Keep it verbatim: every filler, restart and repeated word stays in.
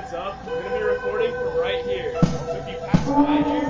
heads up, we're going to be recording from right here. So if you pass by here,